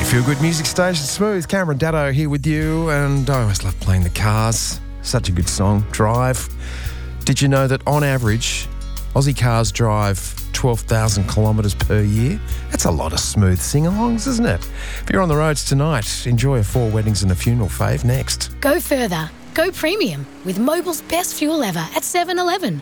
Feel Good Music Station, Smooth. Cameron Daddo here with you, and I always love playing the Cars. Such a good song, Drive. Did you know that on average, Aussie cars drive 12,000 kilometres per year? That's a lot of smooth sing-alongs, isn't it? If you're on the roads tonight, enjoy a 4 weddings and a funeral fave next. Go further. Go premium with Mobil's best fuel ever at 7-Eleven.